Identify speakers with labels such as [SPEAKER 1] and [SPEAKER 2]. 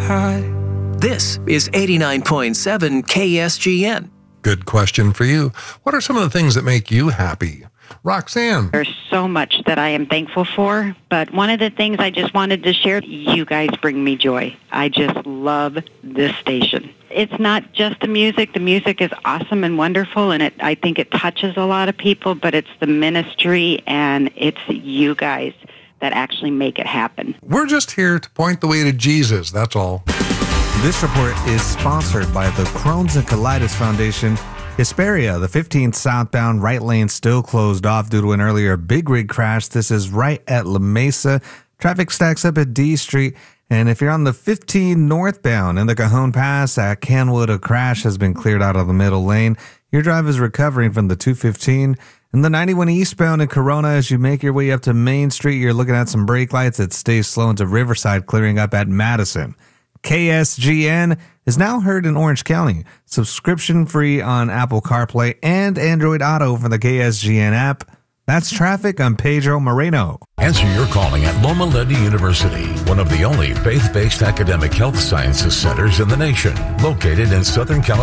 [SPEAKER 1] high.
[SPEAKER 2] This is 89.7 KSGN.
[SPEAKER 3] Good question for you. What are some of the things that make you happy? Roxanne.
[SPEAKER 4] There's so much that I am thankful for, but one of the things I just wanted to share, you guys bring me joy. I just love this station. It's not just the music. The music is awesome and wonderful, and I think it touches a lot of people, but it's the ministry and it's you guys that actually make it happen.
[SPEAKER 3] We're just here to point the way to Jesus, that's all.
[SPEAKER 5] This report is sponsored by the Crohn's and Colitis Foundation. Hesperia, the 15th southbound right lane still closed off due to an earlier big rig crash. This is right at La Mesa. Traffic stacks up at D Street. And if you're on the 15 northbound in the Cajon Pass at Canwood, a crash has been cleared out of the middle lane. Your drive is recovering from the 215. And the 91 eastbound in Corona, as you make your way up to Main Street, you're looking at some brake lights that stay slow into Riverside, clearing up at Madison. KSGN is now heard in Orange County. Subscription free on Apple CarPlay and Android Auto from the KSGN app. That's traffic. I'm Pedro Moreno.
[SPEAKER 6] Answer your calling at Loma Linda University, one of the only faith-based academic health sciences centers in the nation, located in Southern California.